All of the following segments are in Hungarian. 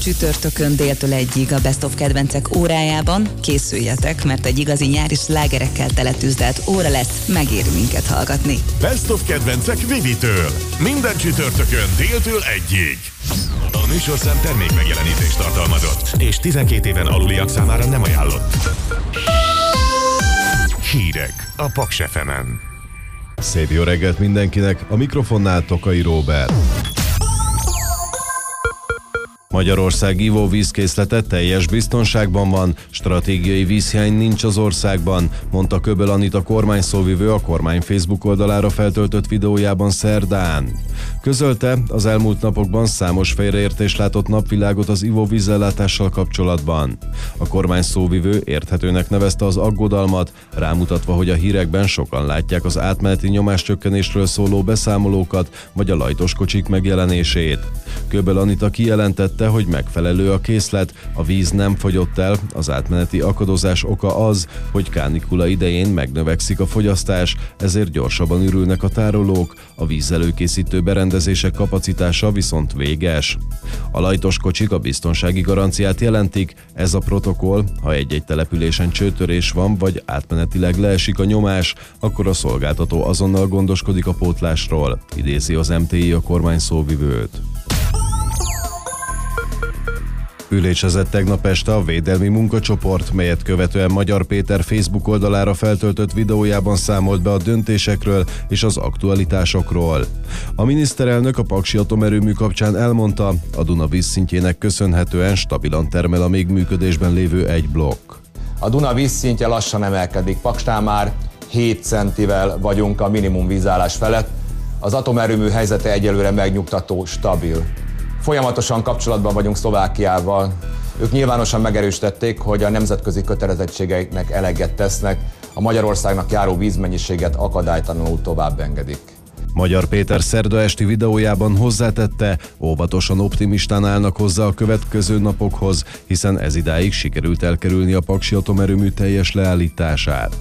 csütörtökön déltől 1-ig a Best of kedvencek órájában. Készüljetek, mert egy igazi nyári slágerekkel teletűzdelt óra lesz, megéri minket hallgatni. Best of kedvencek Vivitől. Minden csütörtökön déltől 1-ig. A műsorszám termék megjelenítést tartalmazott, és 12 éven aluliak számára nem ajánlott. Hírek a Paks FM-en. Szép jó reggelt mindenkinek, a mikrofonnál Tokai Róbert. Magyarország ivóvízkészlete teljes biztonságban van, stratégiai vízhiány nincs az országban, mondta Köbel Anita kormányszóvivő a kormány Facebook oldalára feltöltött videójában szerdán. Közölte, az elmúlt napokban számos félreértés látott napvilágot az ivóvízellátással kapcsolatban. A kormányszóvivő érthetőnek nevezte az aggodalmat, rámutatva, hogy a hírekben sokan látják az átmeneti nyomáscsökkenésről szóló beszámolókat, vagy a lajtoskocsik megjelenését. Köbel Anita kijelentette, hogy megfelelő a készlet, a víz nem fogyott el, az átmeneti akadozás oka az, hogy kánikula idején megnövekszik a fogyasztás, ezért gyorsabban ürülnek a tárolók, a vízelőkészítő berendezések kapacitása viszont véges. A lajtoskocsik a biztonsági garanciát jelentik, ez a protokoll, ha egy-egy településen csőtörés van, vagy átmenetileg leesik a nyomás, akkor a szolgáltató azonnal gondoskodik a pótlásról, idézi az MTI a kormány szóvivőt. Ülésezett tegnap este a védelmi munkacsoport, melyet követően Magyar Péter Facebook oldalára feltöltött videójában számolt be a döntésekről és az aktualitásokról. A miniszterelnök a paksi atomerőmű kapcsán elmondta, a Duna vízszintjének köszönhetően stabilan termel a még működésben lévő egy blokk. A Duna vízszintje lassan emelkedik, Paksnál már 7 centivel vagyunk a minimum vízállás felett. Az atomerőmű helyzete egyelőre megnyugtató, stabil. Folyamatosan kapcsolatban vagyunk Szlovákiával. Ők nyilvánosan megerősítették, hogy a nemzetközi kötelezettségeiknek eleget tesznek, a Magyarországnak járó vízmennyiséget akadálytalanul tovább engedik. Magyar Péter szerda esti videójában hozzátette, óvatosan optimistán állnak hozzá a következő napokhoz, hiszen ez idáig sikerült elkerülni a paksi atomerőmű teljes leállítását.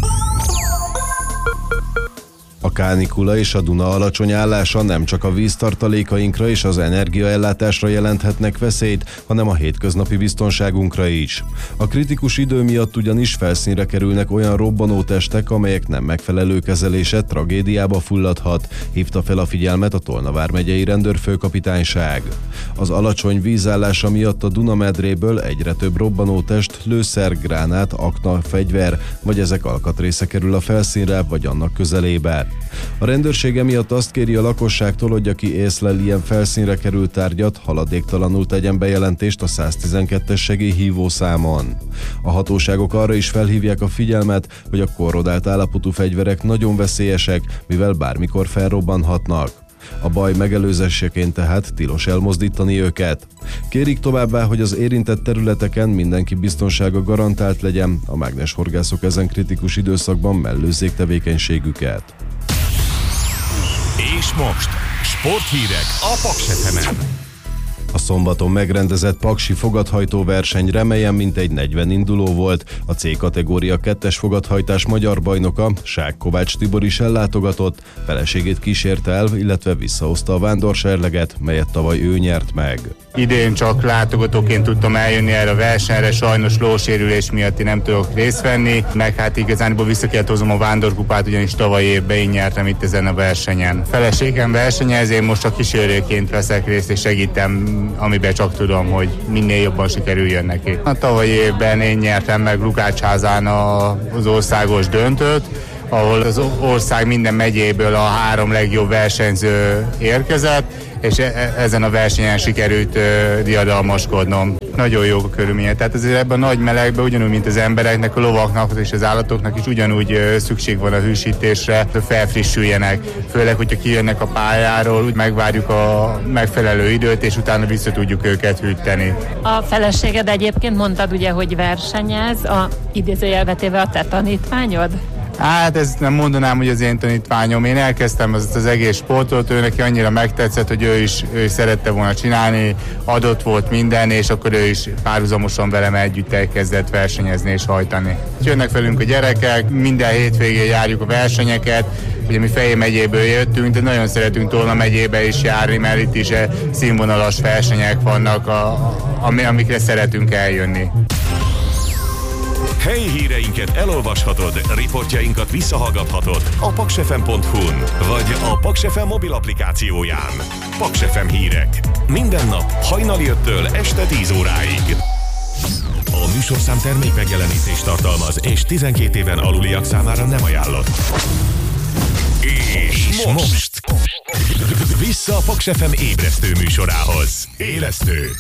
A kánikula és a Duna alacsony állása nem csak a víztartalékainkra és az energiaellátásra jelenthetnek veszélyt, hanem a hétköznapi biztonságunkra is. A kritikus idő miatt ugyanis felszínre kerülnek olyan robbanótestek, amelyek nem megfelelő kezelése tragédiába fulladhat, hívta fel a figyelmet a Tolna vármegyei rendőrfőkapitányság. Az alacsony vízállása miatt a Duna medréből egyre több robbanótest, lőszer, gránát, akna, fegyver, vagy ezek alkatrésze kerül a felszínre, vagy annak közelébe. A rendőrség emiatt azt kéri a lakosságtól, hogy aki észlel ilyen felszínre került tárgyat, haladéktalanul tegyen bejelentést a 112-es segélyhívó számon. A hatóságok arra is felhívják a figyelmet, hogy a korrodált állapotú fegyverek nagyon veszélyesek, mivel bármikor felrobbanhatnak. A baj megelőzéseként tehát tilos elmozdítani őket. Kérik továbbá, hogy az érintett területeken mindenki biztonsága garantált legyen, a mágneshorgászok ezen kritikus időszakban mellőzzék tevékenységüket. És most sporthírek a Paks FM-en. A szombaton megrendezett paksi fogathajtó verseny remelyen mintegy 40 induló volt. A C kategória 2-es fogathajtás magyar bajnoka, Ság Kovács Tibor is ellátogatott, feleségét kísérte el, illetve visszahozta a vándorserleget, melyet tavaly ő nyert meg. Idén csak látogatóként tudtam eljönni erre a versenyre, sajnos lósérülés miatt én nem tudok részt venni, meg hát igazából vissza kellett hoznom a vándorkupát, ugyanis tavaly évben én nyertem itt ezen a versenyen. Feleségem versenyez, én most csak kísérőként veszek részt és segítem, amiben csak tudom, hogy minél jobban sikerüljön neki. A tavalyi évben én nyertem meg Lukácsházán az országos döntőt, ahol az ország minden megyéből a 3 legjobb versenyző érkezett, és ezen a versenyen sikerült diadalmaskodnom. Nagyon jók a körülmények, tehát azért ebben a nagy melegben ugyanúgy, mint az embereknek, a lovaknak és az állatoknak is ugyanúgy szükség van a hűsítésre, hogy felfrissüljenek. Főleg, hogyha kijönnek a pályáról, úgy megvárjuk a megfelelő időt, és utána vissza tudjuk őket hűteni. A feleséged egyébként mondtad ugye, hogy versenyez, a idézőjelvetéve a te tanítványod? Hát ezt nem mondanám, hogy az én tanítványom. Én elkezdtem az egész sportot, ő neki annyira megtetszett, hogy ő is szerette volna csinálni, adott volt minden, és akkor ő is párhuzamosan velem együtt elkezdett versenyezni és hajtani. Jönnek velünk a gyerekek, minden hétvégén járjuk a versenyeket, ugye mi Fejér megyéből jöttünk, de nagyon szeretünk Tolna megyébe is járni, mert itt is színvonalas versenyek vannak, amikre szeretünk eljönni. Helyi híreinket elolvashatod, riportjainkat visszahallgathatod a paksfm.hu-n, vagy a Paks FM mobil applikációján. Paks FM hírek. Minden nap hajnali 5-től este 10 óráig. A műsorszám termék megjelenítést tartalmaz, és 12 éven aluliak számára nem ajánlott. És most vissza a Paks FM ébresztő műsorához. Élesztő,